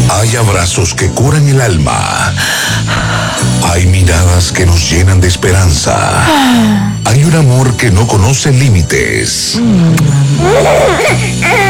Hay abrazos que curan el alma. Hay miradas que nos llenan de esperanza. Hay un amor que no conoce límites.